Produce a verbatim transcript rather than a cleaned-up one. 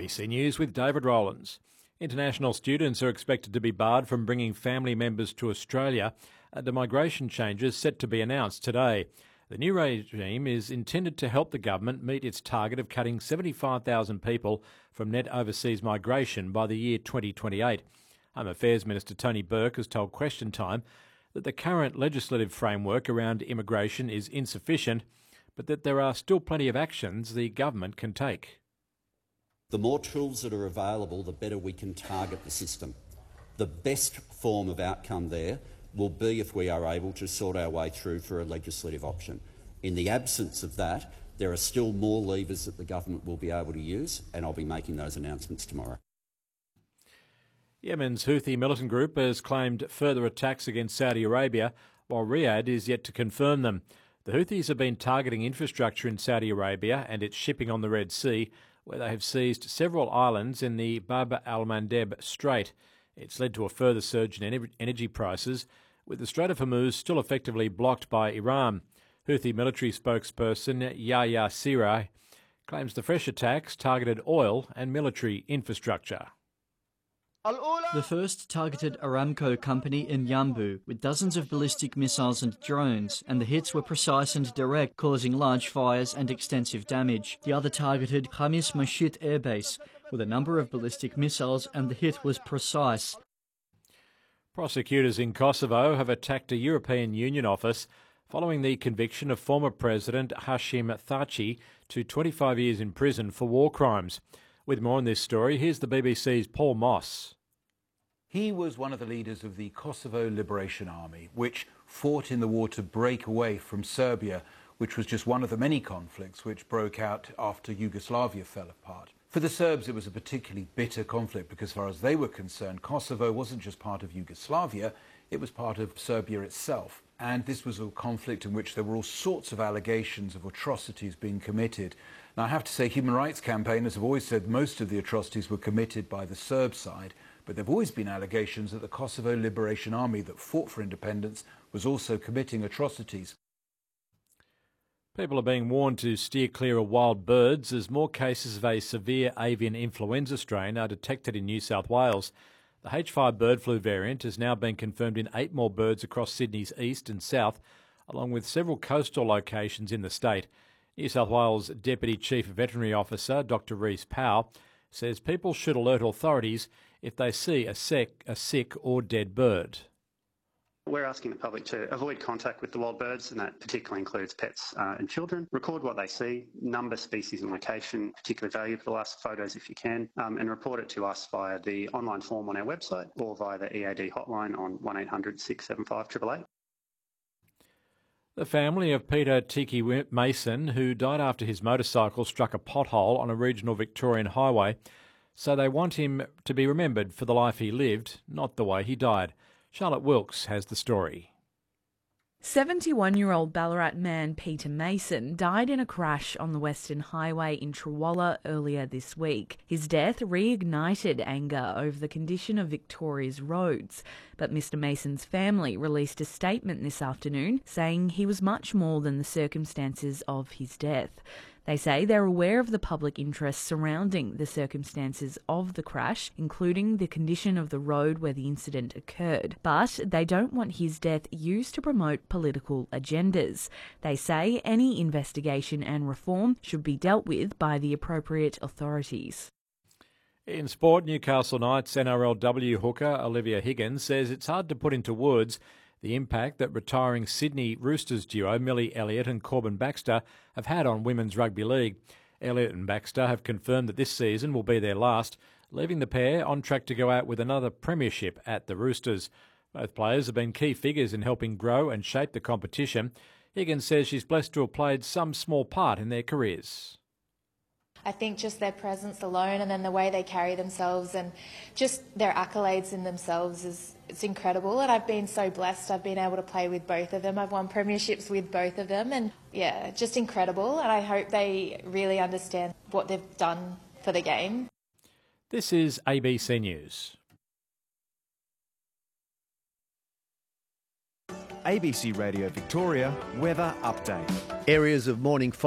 A B C News with David Rowlands. International students are expected to be barred from bringing family members to Australia. The migration changes set to be announced today. The new regime is intended to help the government meet its target of cutting seventy-five thousand people from net overseas migration by the year twenty twenty-eight. Home Affairs Minister Tony Burke has told Question Time that the current legislative framework around immigration is insufficient, but that there are still plenty of actions the government can take. The more tools that are available, the better we can target the system. The best form of outcome there will be if we are able to sort our way through for a legislative option. In the absence of that, there are still more levers that the government will be able to use, and I'll be making those announcements tomorrow. Yemen's Houthi militant group has claimed further attacks against Saudi Arabia, while Riyadh is yet to confirm them. The Houthis have been targeting infrastructure in Saudi Arabia and its shipping on the Red Sea, where they have seized several islands in the Bab al-Mandeb Strait. It's led to a further surge in energy prices, with the Strait of Hormuz still effectively blocked by Iran. Houthi military spokesperson Yahya Saree claims the fresh attacks targeted oil and military infrastructure. The first targeted Aramco company in Yanbu with dozens of ballistic missiles and drones, and the hits were precise and direct, causing large fires and extensive damage. The other targeted Khamis Mashit airbase with a number of ballistic missiles, and the hit was precise. Prosecutors in Kosovo have attacked a European Union office following the conviction of former President Hashim Thaci to twenty-five years in prison for war crimes. With more on this story, here's the B B C's Paul Moss. He was one of the leaders of the Kosovo Liberation Army, which fought in the war to break away from Serbia, which was just one of the many conflicts which broke out after Yugoslavia fell apart. For the Serbs, it was a particularly bitter conflict because, as far as they were concerned, Kosovo wasn't just part of Yugoslavia, it was part of Serbia itself. And this was a conflict in which there were all sorts of allegations of atrocities being committed. Now, I have to say, human rights campaigners have always said most of the atrocities were committed by the Serb side, but there have always been allegations that the Kosovo Liberation Army that fought for independence was also committing atrocities. People are being warned to steer clear of wild birds as more cases of a severe avian influenza strain are detected in New South Wales. The H five bird flu variant has now been confirmed in eight more birds across Sydney's east and south, along with several coastal locations in the state. New South Wales Deputy Chief Veterinary Officer Doctor Rhys Powell says people should alert authorities if they see a sick, a sick or dead bird. We're asking the public to avoid contact with the wild birds, and that particularly includes pets uh, and children. Record what they see, number, species and location, particularly valuable to us, photos if you can, um, and report it to us via the online form on our website or via the E A D hotline on one eight hundred six seven five eight eight eight. The family of Peter Tiki Mason, who died after his motorcycle struck a pothole on a regional Victorian highway, so they want him to be remembered for the life he lived, not the way he died. Charlotte Wilkes has the story. seventy-one-year-old Ballarat man Peter Mason died in a crash on the Western Highway in Trawalla earlier this week. His death reignited anger over the condition of Victoria's roads, but Mister Mason's family released a statement this afternoon saying he was much more than the circumstances of his death. They say they're aware of the public interest surrounding the circumstances of the crash, including the condition of the road where the incident occurred, but they don't want his death used to promote political agendas. They say any investigation and reform should be dealt with by the appropriate authorities. In sport, Newcastle Knights N R L W hooker Olivia Higgins says it's hard to put into words the impact that retiring Sydney Roosters duo Millie Elliott and Corbin Baxter have had on women's rugby league. Elliott and Baxter have confirmed that this season will be their last, leaving the pair on track to go out with another premiership at the Roosters. Both players have been key figures in helping grow and shape the competition. Higgins says she's blessed to have played some small part in their careers. I think just their presence alone and then the way they carry themselves and just their accolades in themselves is it's incredible. And I've been so blessed. I've been able to play with both of them. I've won premierships with both of them and yeah, just incredible. And I hope they really understand what they've done for the game. This is A B C News. A B C Radio Victoria Weather Update. Areas of morning